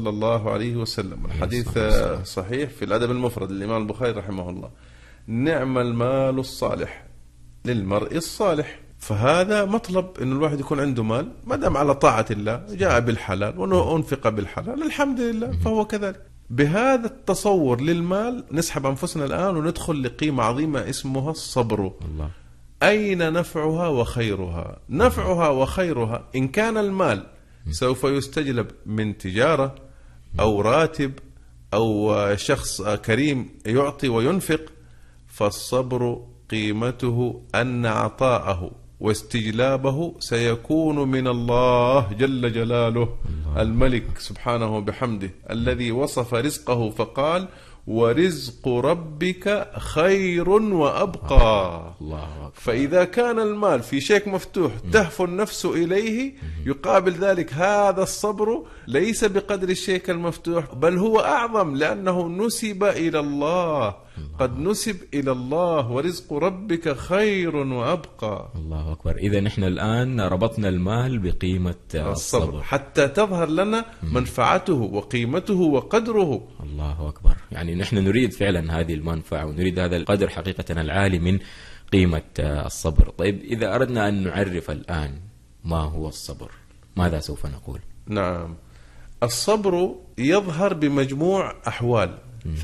صلى الله عليه وسلم. الحديث صحيح في الأدب المفرد للإمام البخاري رحمه الله: نعم المال الصالح للمرء الصالح. فهذا مطلب أن الواحد يكون عنده مال ما دام على طاعة الله، جاء بالحلال وأنفق بالحلال، الحمد لله، فهو كذلك. بهذا التصور للمال نسحب أنفسنا الآن وندخل لقيمة عظيمة اسمها الصبر. الله. أين نفعها وخيرها؟ نفعها وخيرها إن كان المال سوف يستجلب من تجارة أو راتب أو شخص كريم يعطي وينفق، فالصبر قيمته أن عطاءه واستجلابه سيكون من الله جل جلاله، الملك سبحانه بحمده، الذي وصف رزقه فقال: ورزق ربك خير وأبقى. فإذا كان المال في شيك مفتوح تهفو النفس إليه، يقابل ذلك هذا الصبر ليس بقدر الشيك المفتوح، بل هو أعظم، لأنه نسب إلى الله. قد نسب إلى الله: ورزق ربك خير وأبقى. الله أكبر. إذا نحن الآن ربطنا المال بقيمة الصبر حتى تظهر لنا منفعته وقيمته وقدره. الله أكبر. يعني نحن نريد فعلا هذه المنفعة ونريد هذا القدر حقيقة العالي من قيمة الصبر. طيب إذا أردنا أن نعرف الآن ما هو الصبر، ماذا سوف نقول؟ نعم، الصبر يظهر بمجموع أحوال،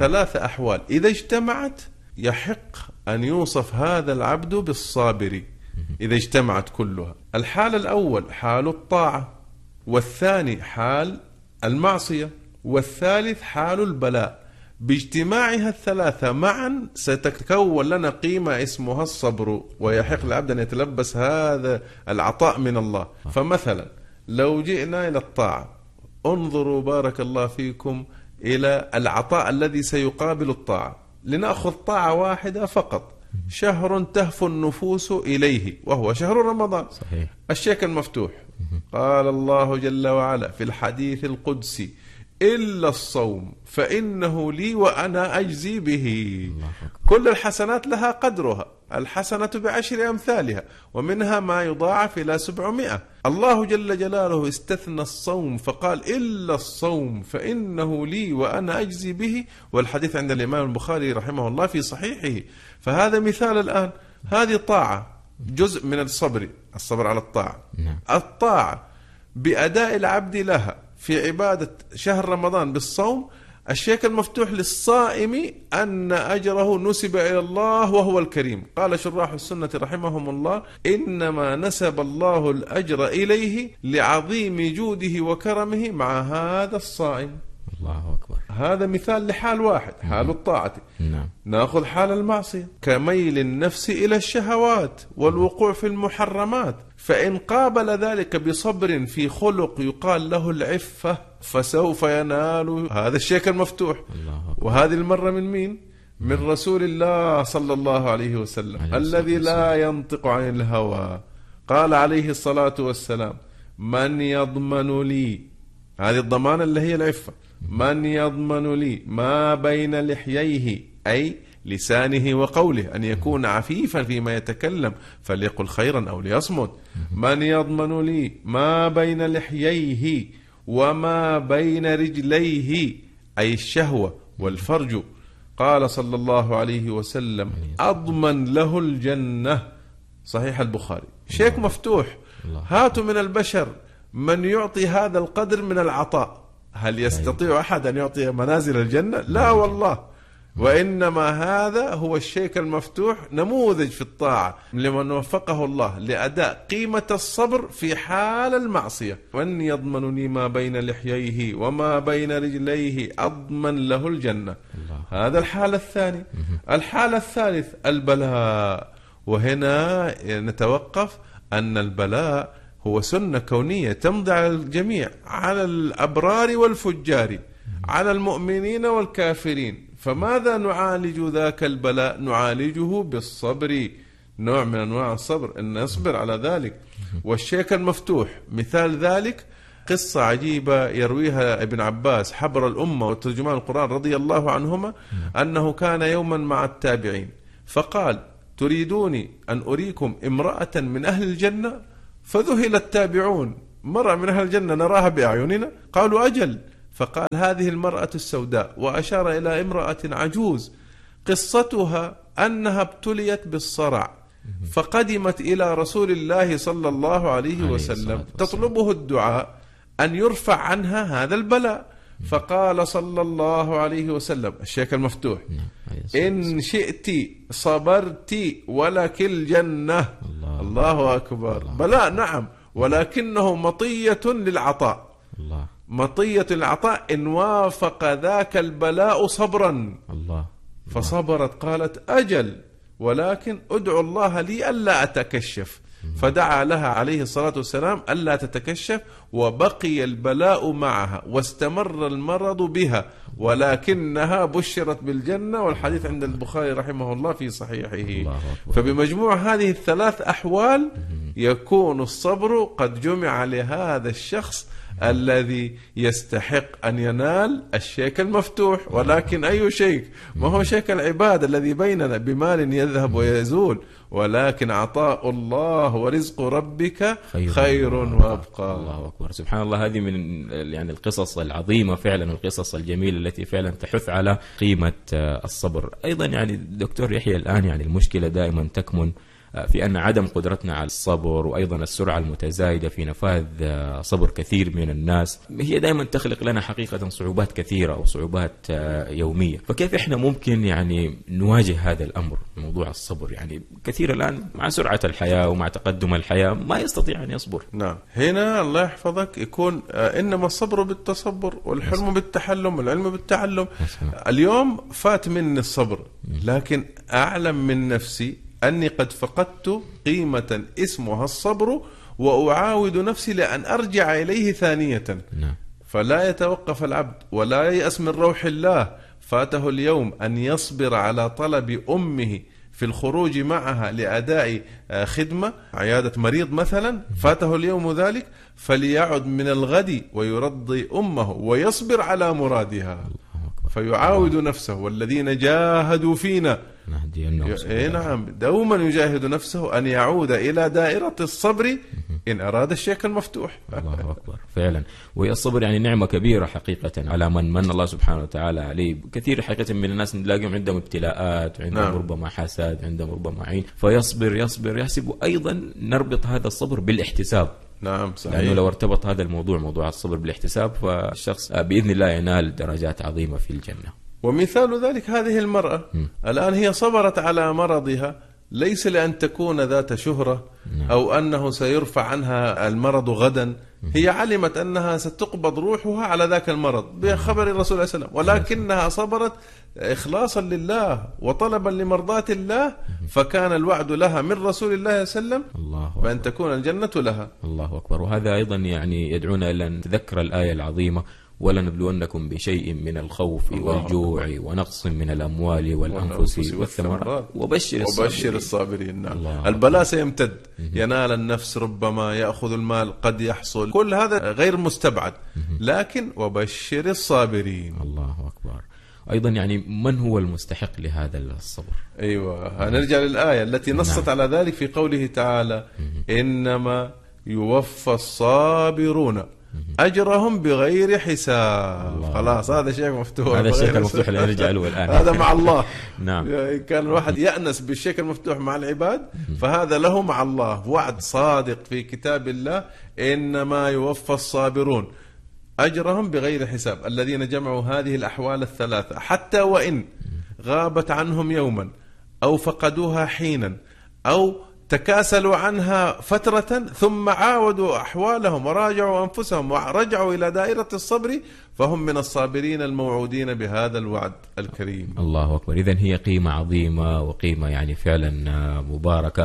3 أحوال إذا اجتمعت يحق أن يوصف هذا العبد بالصابر، إذا اجتمعت كلها. الحال الأول حال الطاعة، والثاني حال المعصية، والثالث حال البلاء. باجتماعها ال3 معا ستتكون لنا قيمة اسمها الصبر، ويحق العبد أن يتلبس هذا العطاء من الله. فمثلا لو جئنا إلى الطاعة، انظروا بارك الله فيكم إلى العطاء الذي سيقابل الطاعة. لنأخذ طاعة واحدة فقط: شهر تهفو النفوس إليه وهو شهر رمضان. صحيح. الشيك المفتوح. قال الله جل وعلا في الحديث القدسي: إلا الصوم فإنه لي وأنا أجزي به. كل الحسنات لها قدرها، الحسنة ب10 أمثالها، ومنها ما يضاعف إلى 700. الله جل جلاله استثنى الصوم فقال: إلا الصوم فإنه لي وأنا أجزي به، والحديث عند الإمام البخاري رحمه الله في صحيحه. فهذا مثال الآن، هذه طاعة جزء من الصبر على الطاعة. الطاعة بأداء العبد لها في عبادة شهر رمضان بالصوم، الشيك المفتوح للصائم أن أجره نسب إلى الله وهو الكريم. قال شراح السنة رحمهم الله: إنما نسب الله الأجر إليه لعظيم جوده وكرمه مع هذا الصائم. الله أكبر. هذا مثال لحال واحد، حال الطاعة. نأخذ حال المعصية، كميل النفس إلى الشهوات والوقوع في المحرمات، فإن قابل ذلك بصبر في خلق يقال له العفة، فسوف ينال هذا الشيك المفتوح. وهذه المرة من مين؟ من رسول الله صلى الله عليه وسلم، الذي لا ينطق عن الهوى. قال عليه الصلاة والسلام: من يضمن لي، هذه الضمانة اللي هي العفة، من يضمن لي ما بين لحييه، أي لسانه وقوله، أن يكون عفيفا فيما يتكلم، فليقل خيرا أو ليصمت. من يضمن لي ما بين لحييه وما بين رجليه، أي الشهوة والفرج. قال صلى الله عليه وسلم: أضمن له الجنة. صحيح البخاري. شيك مفتوح. هاتوا من البشر من يعطي هذا القدر من العطاء. هل يستطيع أحد أن يعطي منازل الجنة؟ لا والله. وإنما هذا هو الشيك المفتوح، نموذج في الطاعة لمن وفقه الله لأداء قيمة الصبر في حال المعصية. من يضمنني ما بين لحييه وما بين رجليه أضمن له الجنة. هذا الحال الثاني. الحال الثالث البلاء، وهنا نتوقف أن البلاء هو سنة كونية تمضي على الجميع، على الأبرار والفجار، على المؤمنين والكافرين. فماذا نعالج ذاك البلاء؟ نعالجه بالصبر، نوع من أنواع الصبر، أن نصبر على ذلك. والشيك المفتوح مثال ذلك قصة عجيبة يرويها ابن عباس حبر الأمة وترجمان القرآن رضي الله عنهما، أنه كان يوما مع التابعين فقال: تريدوني أن أريكم امرأة من أهل الجنة؟ فذهل التابعون: مرأة من أهل الجنة نراها بأعيننا؟ قالوا: أجل. فقال هذه المرأة السوداء، وأشار إلى امرأة عجوز قصتها أنها ابتليت بالصرع، فقدمت إلى رسول الله صلى الله عليه وسلم تطلبه الدعاء أن يرفع عنها هذا البلاء، فقال صلى الله عليه وسلم، الشيك المفتوح، إن شئت صبرت ولك الجنة. الله أكبر. بلاء نعم، ولكنه مطية للعطاء. مطية للعطاء إن وافق ذاك البلاء صبرا. فصبرت، قالت أجل، ولكن ادعو الله لي ألا أتكشف، فدعا لها عليه الصلاة والسلام ألا تتكشف، وبقي البلاء معها واستمر المرض بها، ولكنها بشرت بالجنة، والحديث عند البخاري رحمه الله في صحيحه. فبمجموع هذه الثلاث أحوال يكون الصبر قد جمع لهذا الشخص الذي يستحق أن ينال الشيك المفتوح. ولكن أي شيك؟ ما هو شيك العباد الذي بيننا بمال يذهب ويزول، ولكن عطاء الله ورزق ربك خير وأبقى. الله أكبر. سبحان الله. هذه من يعني القصص العظيمة فعلا، والقصص الجميلة التي فعلا تحث على قيمة الصبر. أيضا يعني دكتور يحيى، الآن يعني المشكلة دائما تكمن في أن عدم قدرتنا على الصبر، وأيضا السرعة المتزايدة في نفاذ صبر كثير من الناس، هي دائما تخلق لنا حقيقة صعوبات كثيرة أو صعوبات يومية. فكيف إحنا ممكن يعني نواجه هذا الأمر، موضوع الصبر؟ يعني كثير الآن مع سرعة الحياة ومع تقدم الحياة ما يستطيع أن يصبر. نعم، هنا الله يحفظك يكون إنما الصبر بالتصبر، والحلم بالتحلم، والعلم بالتعلم. اليوم فات مني الصبر، لكن أعلم من نفسي أني قد فقدت قيمة اسمها الصبر، وأعاود نفسي لأن أرجع إليه ثانية. فلا يتوقف العبد ولا ييأس من روح الله. فاته اليوم أن يصبر على طلب أمه في الخروج معها لأداء خدمة، عيادة مريض مثلا، فاته اليوم ذلك، فليعد من الغد ويرضي أمه ويصبر على مرادها، فيعاود نفسه. والذين جاهدوا فينا نعم، دوما يجاهد نفسه أن يعود إلى دائرة الصبر إن أراد الشيك المفتوح. الله أكبر فعلا. وهي الصبر يعني نعمة كبيرة حقيقة على من الله سبحانه وتعالى عليه. كثير حقيقة من الناس نلاقيهم عندهم ابتلاءات، عندهم ربما حسد، عندهم ربما عين، فيصبر يحسب. أيضا نربط هذا الصبر بالاحتساب. نعم صحيح. لأنه لو ارتبط هذا الموضوع، موضوع الصبر بالاحتساب، فالشخص بإذن الله ينال درجات عظيمة في الجنة. ومثال ذلك هذه المرأة الآن هي صبرت على مرضها، ليس لأن تكون ذات شهرة أو أنه سيرفع عنها المرض غدا. هي علمت أنها ستقبض روحها على ذاك المرض بخبر الرسول عليه السلام، ولكنها صبرت إخلاصا لله وطلبا لمرضاة الله، فكان الوعد لها من رسول الله صلى الله عليه وسلم بأن تكون الجنة لها. الله أكبر. وهذا أيضا يعني يدعونا إلى أن نتذكر الآية العظيمة: ولنبلونكم بشيء من الخوف والجوع ونقص من الأموال والأنفس والثمرات وبشر الصابرين. البلاء سيمتد، ينال النفس، ربما يأخذ المال، قد يحصل، كل هذا غير مستبعد، لكن وبشر الصابرين. الله أكبر. أيضا يعني من هو المستحق لهذا الصبر؟ أيوة، نرجع للآية التي نصت على ذلك في قوله تعالى: إنما يوفى الصابرون أجرهم بغير حساب. خلاص، هذا شيء مفتوح. هذا الشيء المفتوح اللي نرجع له الآن. هذا مع الله. نعم. كان الواحد يأنس بالشيء المفتوح مع العباد، فهذا له مع الله وعد صادق في كتاب الله: إنما يوفى الصابرون أجرهم بغير حساب، الذين جمعوا هذه الأحوال الثلاثة، حتى وإن غابت عنهم يوما أو فقدوها حينا أو تكاسلوا عنها فترة، ثم عاودوا أحوالهم وراجعوا أنفسهم ورجعوا إلى دائرة الصبر، فهم من الصابرين الموعودين بهذا الوعد الكريم. الله أكبر. إذن هي قيمة عظيمة وقيمة يعني فعلا مباركة.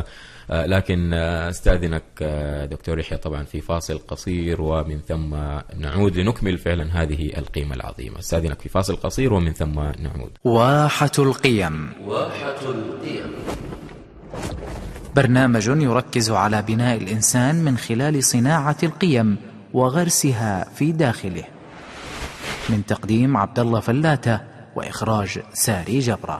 لكن استاذنك دكتور يحيى طبعا في فاصل قصير، ومن ثم نعود لنكمل فعلا هذه القيمة العظيمة. استاذنك في فاصل قصير ومن ثم نعود. واحة القيم. برنامج يركز على بناء الإنسان من خلال صناعة القيم وغرسها في داخله، من تقديم عبد الله فلاتة وإخراج ساري جبرة.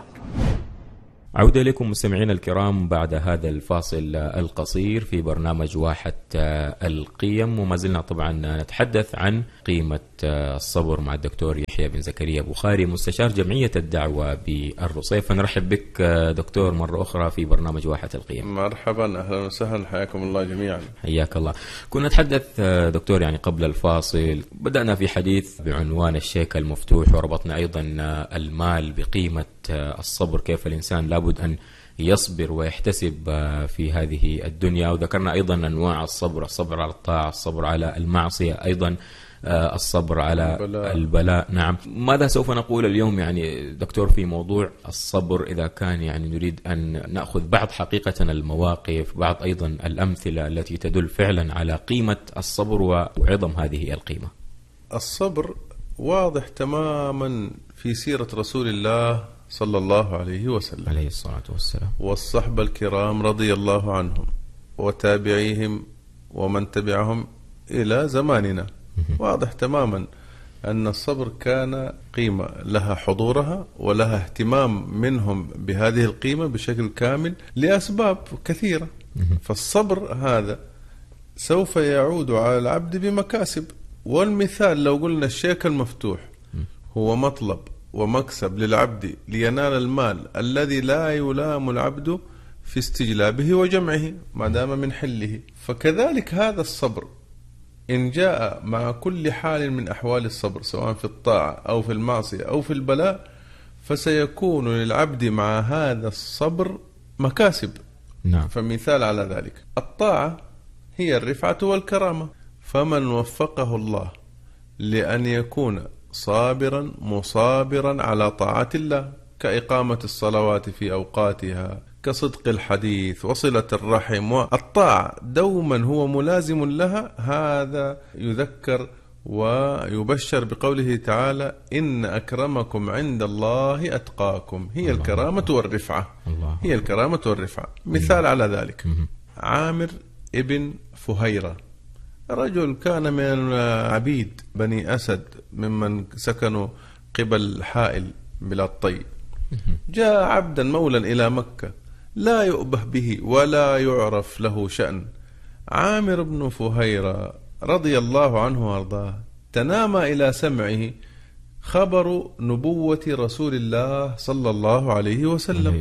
عودة إليكم مستمعينا الكرام بعد هذا الفاصل القصير في برنامج واحة القيم، وما زلنا طبعا نتحدث عن قيمة الصبر مع الدكتور يحيى بن زكريا بخاري، مستشار جمعية الدعوة بالرصيف. نرحب بك دكتور مرة أخرى في برنامج واحة القيم. مرحبا، أهلا وسهلا، حياكم الله جميعا. حياك الله. كنا نتحدث دكتور يعني قبل الفاصل، بدأنا في حديث بعنوان الشيك المفتوح، وربطنا أيضا المال بقيمة الصبر، كيف الإنسان لابد أن يصبر ويحتسب في هذه الدنيا، وذكرنا أيضا أنواع الصبر: الصبر على الطاعة، الصبر على المعصية، أيضا الصبر على البلاء. نعم، ماذا سوف نقول اليوم يعني دكتور في موضوع الصبر، إذا كان يعني نريد أن نأخذ بعض حقيقة المواقف، بعض أيضا الأمثلة التي تدل فعلا على قيمة الصبر وعظم هذه القيمة؟ الصبر واضح تماما في سيرة رسول الله صلى الله عليه وسلم عليه الصلاة والسلام، والصحبة الكرام رضي الله عنهم وتابعيهم ومن تبعهم إلى زماننا. واضح تماما أن الصبر كان قيمة لها حضورها ولها اهتمام منهم بهذه القيمة بشكل كامل لأسباب كثيرة. فالصبر هذا سوف يعود على العبد بمكاسب. والمثال لو قلنا الشيك المفتوح هو مطلب ومكسب للعبد لينال المال الذي لا يلام العبد في استجلابه وجمعه ما دام من حله، فكذلك هذا الصبر إن جاء مع كل حال من أحوال الصبر، سواء في الطاعة أو في المعصية أو في البلاء، فسيكون للعبد مع هذا الصبر مكاسب. نعم. فمثال على ذلك الطاعة هي الرفعة والكرامة، فمن وفقه الله لأن يكون صابرا مصابرا على طاعة الله، كإقامة الصلوات في أوقاتها، كصدق الحديث وصلة الرحم، والطاعة دوما هو ملازم لها، هذا يذكر ويبشر بقوله تعالى: إن أكرمكم عند الله أتقاكم. هي الكرامة والرفعة، هي الكرامة والرفعة. مثال على ذلك عامر ابن فهيرة، رجل كان من عبيد بني أسد ممن سكنوا قبل حائل بلاد طي. جاء عبدا مولا إلى مكة لا يؤبه به ولا يعرف له شأن. عامر بن فهيرة رضي الله عنه وارضاه تنامى إلى سمعه خبر نبوة رسول الله صلى الله عليه وسلم،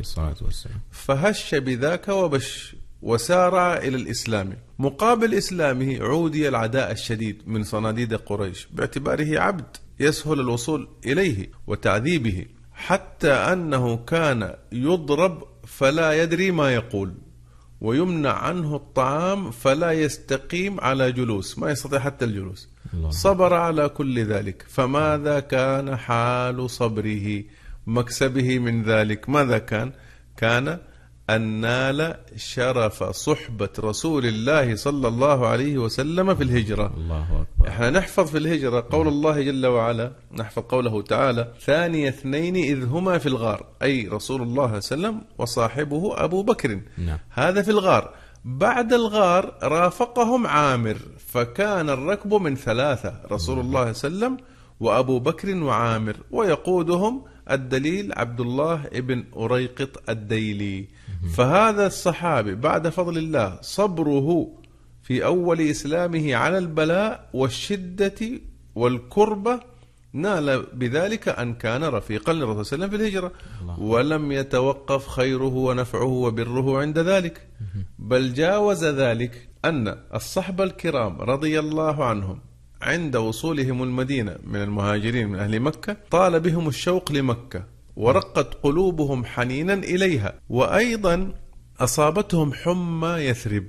فهش بذاك وبش وسارع إلى الإسلام. مقابل إسلامه عودي العداء الشديد من صناديد قريش باعتباره عبد يسهل الوصول إليه وتعذيبه، حتى أنه كان يضرب فلا يدري ما يقول، ويمنع عنه الطعام فلا يستقيم على جلوس، ما يستطيع حتى الجلوس. صبر على كل ذلك. فماذا كان حال صبره؟ مكسبه من ذلك ماذا كان؟ كان أن نال شرف صحبة رسول الله صلى الله عليه وسلم في الهجرة. الله أكبر. احنا نحفظ في الهجرة قول الله جل وعلا، نحفظ قوله تعالى: ثاني اثنين إذ هما في الغار، أي رسول الله صلى الله عليه وسلم وصاحبه أبو بكر. نعم. هذا في الغار. بعد الغار رافقهم عامر، فكان الركب من ثلاثة: رسول الله صلى الله عليه وسلم وأبو بكر وعامر، ويقودهم الدليل عبد الله ابن أريقط الديلي. فهذا الصحابي بعد فضل الله صبره في أول إسلامه على البلاء والشدة والكربة نال بذلك أن كان رفيقا للرسول صلى الله عليه وسلم في الهجرة، ولم يتوقف خيره ونفعه وبره عند ذلك، بل جاوز ذلك أن الصحبة الكرام رضي الله عنهم عند وصولهم المدينة من المهاجرين من أهل مكة طال بهم الشوق لمكة، ورقت قلوبهم حنينا إليها، وأيضا أصابتهم حمى يثرب،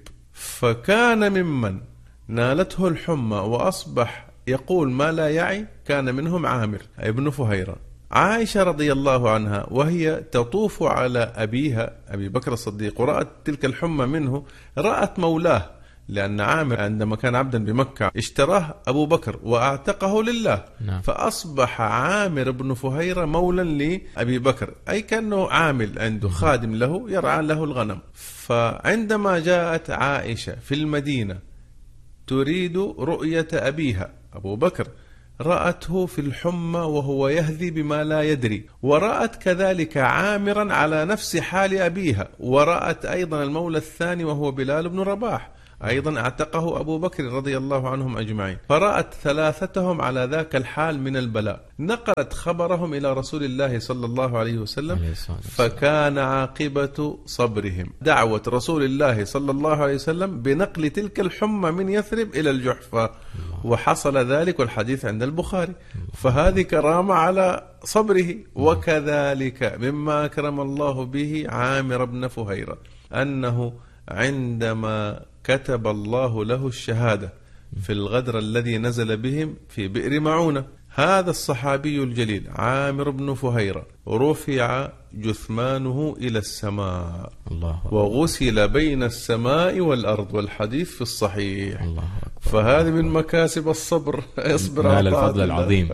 فكان ممن نالته الحمى وأصبح يقول ما لا يعي كان منهم عامر ابن فهيرة. عائشة رضي الله عنها وهي تطوف على أبيها أبي بكر الصديق ورأت تلك الحمى منه، رأت مولاه، لأن عامر عندما كان عبدا بمكة اشتراه أبو بكر وأعتقه لله. نعم. فأصبح عامر بن فهيرة مولا لأبي بكر، أي كأنه عامل عنده خادم له يرعى له الغنم. فعندما جاءت عائشة في المدينة تريد رؤية أبيها أبو بكر، رأته في الحمى وهو يهذي بما لا يدري، ورأت كذلك عامرا على نفس حال أبيها، ورأت أيضا المولى الثاني وهو بلال بن رباح أيضا اعتقه أبو بكر رضي الله عنهم أجمعين. فرأت ثلاثتهم على ذاك الحال من البلاء، نقلت خبرهم إلى رسول الله صلى الله عليه وسلم، فكان عاقبة صبرهم دعوة رسول الله صلى الله عليه وسلم بنقل تلك الحمى من يثرب إلى الجحفة، وحصل ذلك والحديث عند البخاري. فهذه كرامة على صبره. وكذلك مما أكرم الله به عامر بن فهيرة أنه عندما كتب الله له الشهادة في الغدر الذي نزل بهم في بئر معونة، هذا الصحابي الجليل عامر بن فهيرة رفع جثمانه إلى السماء وغسل بين السماء والأرض، والحديث في الصحيح. فهذه من مكاسب الصبر، يصبر على الفضل العظيم.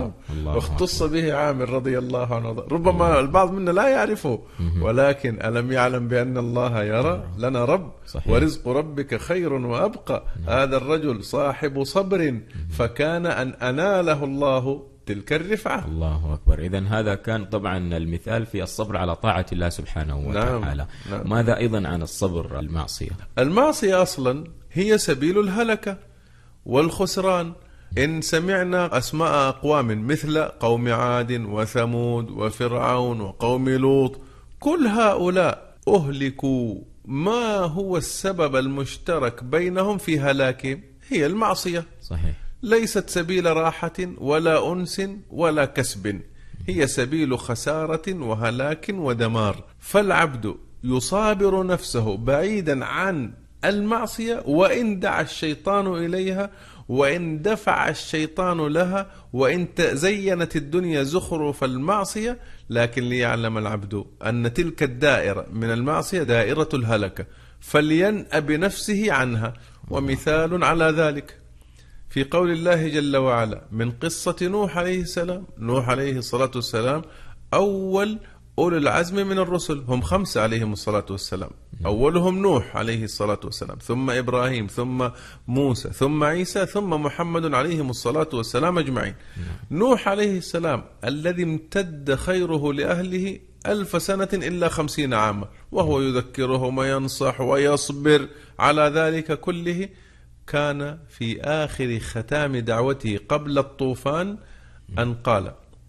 واختص به عامر رضي الله عنه. ربما البعض منا لا يعرفه، ولكن ألم يعلم بأن الله يرى؟ لنا رب، ورزق ربك خير وأبقى. هذا الرجل صاحب صبر، فكان أن أناله الله تلك الرفعة. الله أكبر. إذن هذا كان طبعا المثال في الصبر على طاعة الله سبحانه وتعالى. نعم. ماذا أيضا عن الصبر المعصية؟ المعصية أصلا هي سبيل الهلكة والخسران. إن سمعنا أسماء أقوام مثل قوم عاد وثمود وفرعون وقوم لوط، كل هؤلاء أهلكوا. ما هو السبب المشترك بينهم في هلاكهم؟ هي المعصية. صحيح. ليست سبيل راحة ولا أنس ولا كسب، هي سبيل خسارة وهلاك ودمار. فالعبد يصابر نفسه بعيدا عن المعصية، وإن دعا الشيطان إليها، وإن دفع الشيطان لها، وإن زينت الدنيا زخرف المعصية، لكن ليعلم العبد أن تلك الدائرة من المعصية دائرة الهلكة، فلينأ بنفسه عنها. ومثال على ذلك في قول الله جل وعلا من قصة نوح عليه السلام. نوح عليه الصلاة والسلام أول أولي العزم من الرسل، هم 5 عليهم الصلاة والسلام. أولهم نوح عليه الصلاة والسلام، ثم إبراهيم، ثم موسى، ثم عيسى، ثم محمد عليهم الصلاة والسلام أجمعين. نوح عليه السلام الذي امتد خيره لأهله 1000 سنة إلا 50 عاما، وهو يذكرهم وينصح ويصبر على ذلك كله، كان في آخر ختام دعوته قبل الطوفان أن قال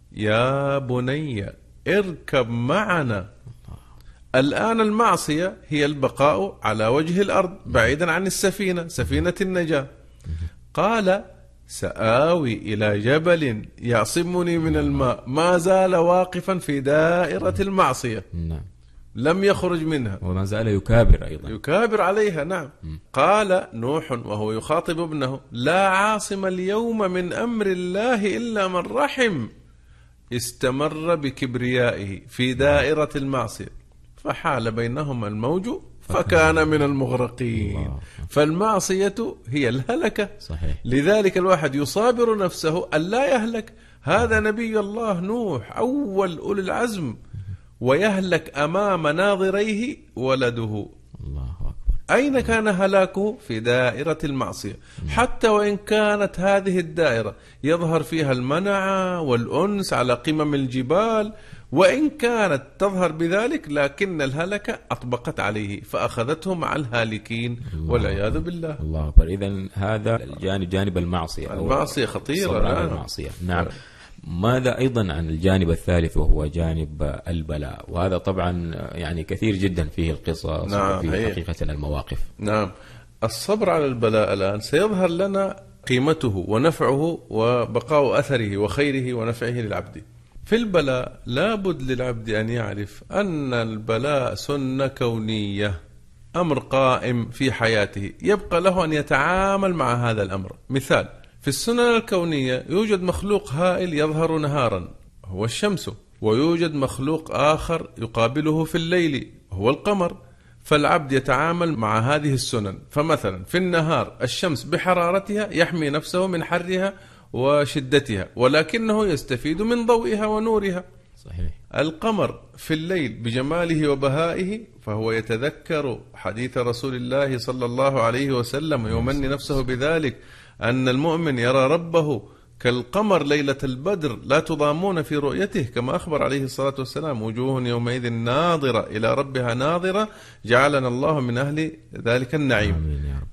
يا بني اركب معنا. الآن المعصية هي البقاء على وجه الأرض بعيدا عن السفينة، سفينة النجاة. قال سآوي إلى جبل يعصمني من الماء. ما زال واقفا في دائرة المعصية، لم يخرج منها، وما زال يكابر أيضا، يكابر عليها. نعم. قال نوح وهو يخاطب ابنه لا عاصم اليوم من أمر الله إلا من رحم. استمر بكبريائه في دائرة المعصية، فحال بينهما الموج فكان من المغرقين. فالمعصية هي الهلكة. صحيح. لذلك الواحد يصابر نفسه أن لا يهلك. هذا نبي الله نوح أول أولي العزم، ويهلك أمام ناظريه ولده. الله أكبر. أين كان هلاكه؟ في دائرة المعصية. حتى وإن كانت هذه الدائرة يظهر فيها المنع والأنس على قمم الجبال، وإن كانت تظهر بذلك، لكن الهلكة أطبقت عليه فأخذته مع الهالكين والعياذ بالله. الله أكبر. إذن هذا جانب المعصية. المعصية خطيرة. المعصية. نعم. ماذا أيضا عن الجانب الثالث وهو جانب البلاء؟ وهذا طبعا يعني كثير جدا فيه القصص. نعم. وفيه حقيقة المواقف. نعم. الصبر على البلاء الآن سيظهر لنا قيمته ونفعه وبقاء أثره وخيره ونفعه للعبد. في البلاء لابد للعبد أن يعرف أن البلاء سنة كونية، أمر قائم في حياته، يبقى له أن يتعامل مع هذا الأمر. مثال في السنن الكونية يوجد مخلوق هائل يظهر نهارا هو الشمس، ويوجد مخلوق آخر يقابله في الليل هو القمر. فالعبد يتعامل مع هذه السنن. فمثلا في النهار الشمس بحرارتها يحمي نفسه من حرها وشدتها، ولكنه يستفيد من ضوئها ونورها. صحيح. القمر في الليل بجماله وبهائه فهو يتذكر حديث رسول الله صلى الله عليه وسلم ويمني نفسه بذلك، أن المؤمن يرى ربه كالقمر ليلة البدر لا تضامون في رؤيته، كما أخبر عليه الصلاة والسلام وجوه يومئذ ناظرة إلى ربها ناظرة، جعلنا الله من أهل ذلك النعيم.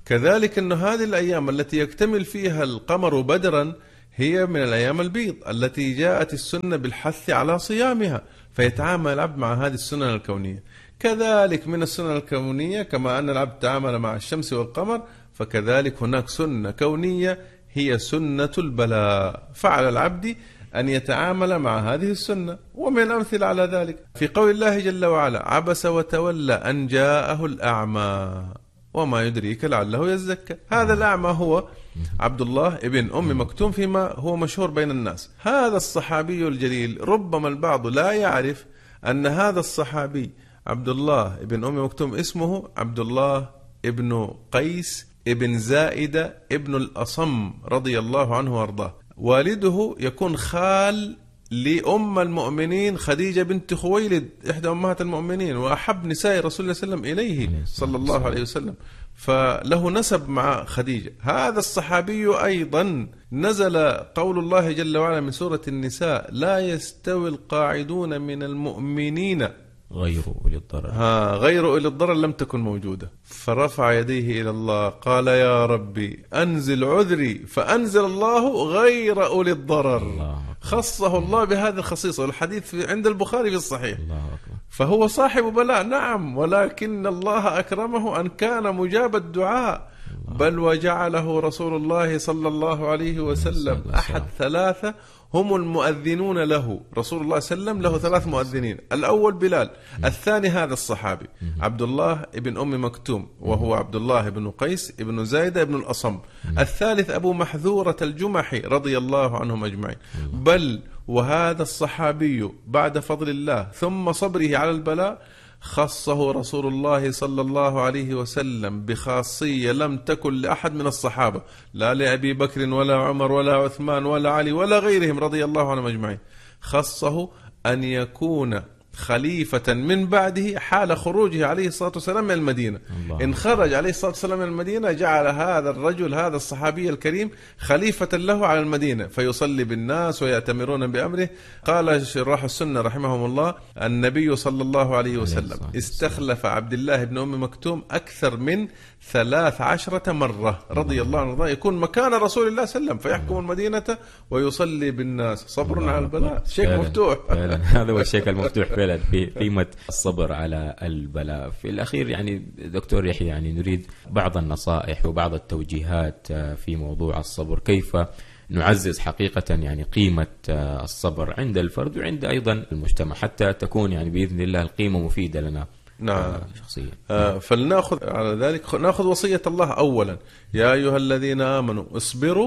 كذلك أن هذه الأيام التي يكتمل فيها القمر بدرا هي من الأيام البيض التي جاءت السنة بالحث على صيامها، فيتعامل العبد مع هذه السنن الكونية. كذلك من السنن الكونية كما أن العبد تعامل مع الشمس والقمر، فكذلك هناك سنة كونية هي سنة البلاء، فعلى العبد أن يتعامل مع هذه السنة. ومن أمثلة على ذلك في قول الله جل وعلا: عبس وتولى أن جاءه الأعمى وما يدريك لعله يزكى. هذا الأعمى هو عبد الله ابن أم مكتوم فيما هو مشهور بين الناس. هذا الصحابي الجليل ربما البعض لا يعرف أن هذا الصحابي عبد الله ابن أم مكتوم اسمه عبد الله ابن قيس ابن زائدة ابن الأصم رضي الله عنه وارضاه. والده يكون خال لأم المؤمنين خديجة بنت خويلد إحدى أمهات المؤمنين، وأحب نساء رسول الله صلى الله عليه وسلم إليه صلى الله عليه وسلم، فله نسب مع خديجة. هذا الصحابي أيضا نزل قول الله جل وعلا من سورة النساء: لا يستوي القاعدون من المؤمنين غير أولي الضرر. غير أولي الضرر لم تكن موجودة، فرفع يديه إلى الله قال: يا ربي أنزل عذري، فأنزل الله غير أولي الضرر. خصه الله بهذه الخصيصة، والحديث عند البخاري في الصحيح. فهو صاحب بلاء نعم، ولكن الله أكرمه أن كان مجاب الدعاء، بل وجعله رسول الله صلى الله عليه وسلم أحد ثلاثة هم المؤذنون له. رسول الله صلى الله عليه وسلم له 3 مؤذنين: الأول بلال، الثاني هذا الصحابي عبد الله ابن أم مكتوم وهو عبد الله ابن قيس ابن زايدة ابن الأصم، الثالث أبو محذورة الجمحي رضي الله عنهم أجمعين. بل وهذا الصحابي بعد فضل الله ثم صبره على البلاء خصه رسول الله صلى الله عليه وسلم بخاصية لم تكن لأحد من الصحابة، لا لأبي بكر ولا عمر ولا عثمان ولا علي ولا غيرهم رضي الله عنهم أجمعين. خصه أن يكون خليفة من بعده حال خروجه عليه الصلاة والسلام من المدينة. إن خرج عليه الصلاة والسلام من المدينة جعل هذا الرجل هذا الصحابي الكريم خليفة له على المدينة، فيصلي بالناس ويأتمرون بأمره. قال شراح السنة رحمهم الله: النبي صلى الله عليه وسلم استخلف عبد الله بن أم مكتوم أكثر من 13 مرة رضي الله عنه، يكون مكان رسول الله صلى الله عليه وسلم فيحكم المدينة ويصلي بالناس. صبر على البلاء شيء مفتوح. هذا هو الشيء المفتوح فعلا في قيمة الصبر على البلاء. في الأخير يعني دكتور يحيى، يعني نريد بعض النصائح وبعض التوجيهات في موضوع الصبر، كيف نعزز حقيقة يعني قيمة الصبر عند الفرد وعند أيضا المجتمع، حتى تكون يعني بإذن الله القيمة مفيدة لنا نعم شخصيا. فلنأخذ على ذلك نأخذ وصية الله أولا: يا أيها الذين آمنوا اصبروا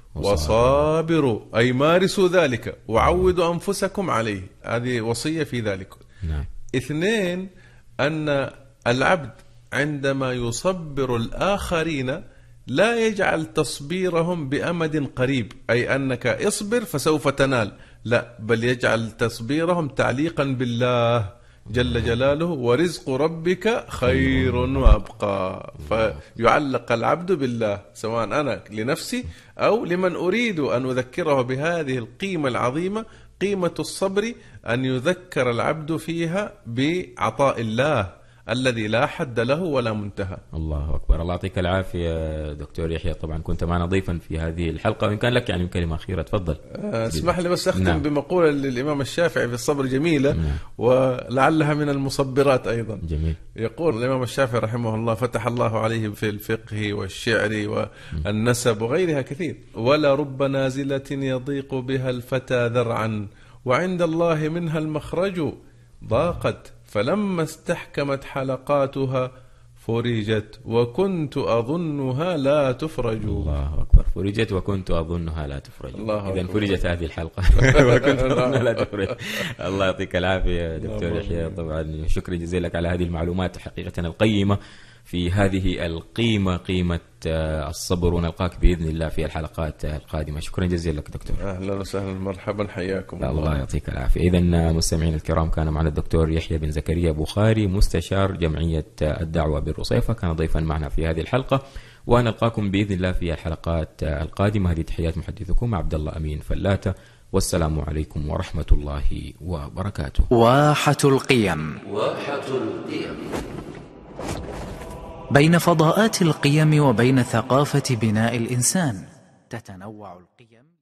وصابروا، أي مارسوا ذلك وعودوا أنفسكم عليه. هذه وصية في ذلك. نعم. 2 أن العبد عندما يصبر الآخرين لا يجعل تصبيرهم بأمد قريب، أي أنك اصبر فسوف تنال، لا، بل يجعل تصبيرهم تعليقا بالله جل جلاله: ورزق ربك خير وأبقى. فيعلق العبد بالله، سواء أنا لنفسي أو لمن أريد أن أذكره بهذه القيمة العظيمة، قيمة الصبر، أن يذكر العبد فيها بعطاء الله الذي لا حد له ولا منتهى. الله أكبر. الله يعطيك العافية دكتور يحيى، طبعا كنت معنا ضيفا في هذه الحلقة، وإن كان لك يعني كلمة أخيرة تفضل. اسمح لي بس أختم بمقولة للإمام الشافعي في الصبر جميلة، ولعلها من المصبرات أيضا. جميل. يقول الإمام الشافعي رحمه الله: فتح الله عليه في الفقه والشعر والنسب وغيرها كثير: ولا رب نازلة يضيق بها الفتى ذرعا وعند الله منها المخرج ضاقت فلما استحكمت حلقاتها فرجت وكنت أظنها لا تفرج. الله أكبر. فرجت وكنت أظنها لا تفرج. إذن فرجت هذه الحلقة وكنت أظنها لا تفرج. الله يعطيك العافية دكتور يحيى، طبعا شكرا جزيلا لك على هذه المعلومات حقيقة القيمة في هذه القيمة، قيمة الصبر، ونلقاك بإذن الله في الحلقات القادمة. شكرا جزيلا لك دكتور. أهلا وسهلا، مرحبا، حياكم الله يعطيك العافية. إذن مستمعين الكرام، كان معنا الدكتور يحيى بن زكريا بخاري، مستشار جمعية الدعوة بالرصيفة، كان ضيفا معنا في هذه الحلقة، ونلقاكم بإذن الله في الحلقات القادمة. هذه تحيات محدثكم عبد الله أمين فلاتة، والسلام عليكم ورحمة الله وبركاته. واحة القيم. بين فضاءات القيم وبين ثقافة بناء الإنسان تتنوع القيم.